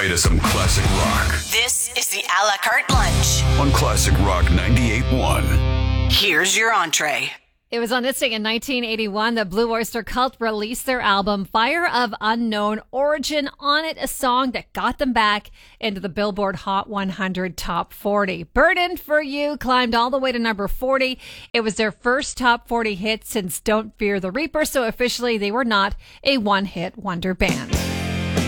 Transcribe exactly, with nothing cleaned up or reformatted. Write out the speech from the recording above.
bite of some classic rock. This is the a la carte lunch on Classic Rock ninety-eight point one. Here's your entree. It was on this day in nineteen eighty-one that Blue Oyster Cult released their album Fire of Unknown Origin. On it, a song that got them back into the Billboard Hot one hundred Top forty. Burden for You climbed all the way to number forty. It was their first Top forty hit since Don't Fear the Reaper, so officially they were not a one-hit wonder band.